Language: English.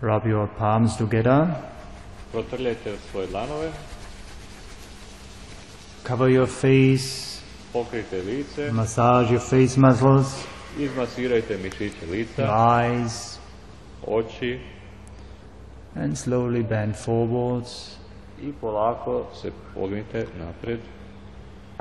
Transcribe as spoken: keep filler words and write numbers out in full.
Rub your palms together. Protrljajte svoje dlanove. Cover your face. Pokrijte lice. Massage your face muscles. Izmasirajte mišiće lica. Eyes. Oči. And slowly bend forwards. I polako se pognite napred.